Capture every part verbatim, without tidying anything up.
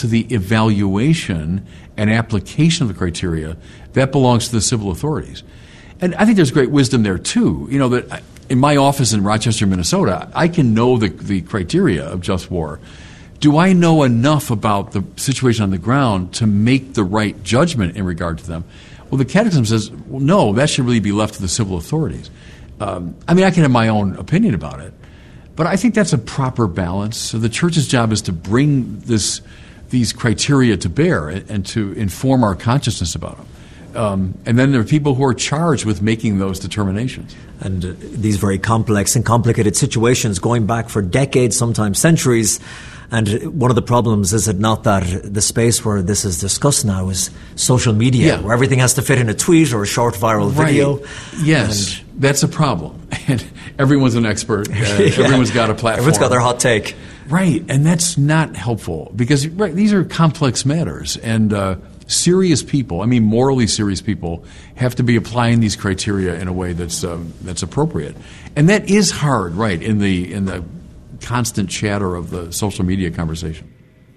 to the evaluation and application of the criteria, that belongs to the civil authorities. And I think there's great wisdom there, too. You know, that in my office in Rochester, Minnesota, I can know the, the criteria of just war. Do I know enough about the situation on the ground to make the right judgment in regard to them? Well, the Catechism says, well, no, that should really be left to the civil authorities. Um, I mean, I can have my own opinion about it, but I think that's a proper balance. So the Church's job is to bring this, these criteria to bear and, and to inform our consciousness about them. Um, and then there are people who are charged with making those determinations. And uh, these very complex and complicated situations going back for decades, sometimes centuries. And one of the problems, is it not that the space where this is discussed now is social media, yeah. where everything has to fit in a tweet or a short viral right. video? Yes, and that's a problem. And everyone's an expert. Uh, yeah. Everyone's got a platform. Everyone's got their hot take. Right, and that's not helpful because right, these are complex matters. And uh, serious people, I mean morally serious people, have to be applying these criteria in a way that's um, that's appropriate. And that is hard, right, in the in the constant chatter of the social media conversation.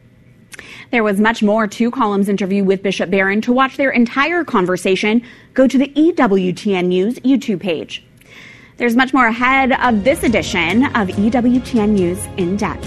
There was much more to Column's interview with Bishop Barron. To watch their entire conversation, go to the E W T N News YouTube page. There's much more ahead of this edition of E W T N News In Depth.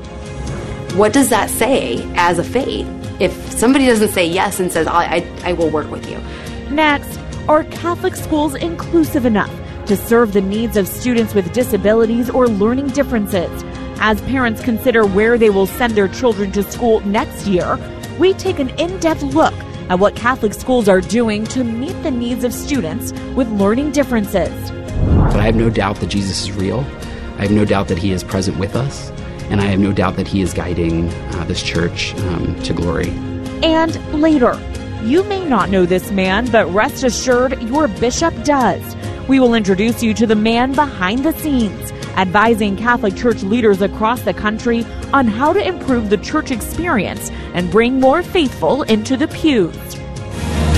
What does that say as a faith if somebody doesn't say yes and says, I, I, I will work with you? Next, are Catholic schools inclusive enough to serve the needs of students with disabilities or learning differences? As parents consider where they will send their children to school next year, we take an in-depth look at what Catholic schools are doing to meet the needs of students with learning differences. But I have no doubt that Jesus is real. I have no doubt that he is present with us. And I have no doubt that he is guiding uh, this church um, to glory. And later, you may not know this man, but rest assured your bishop does. We will introduce you to the man behind the scenes, advising Catholic Church leaders across the country on how to improve the church experience and bring more faithful into the pews.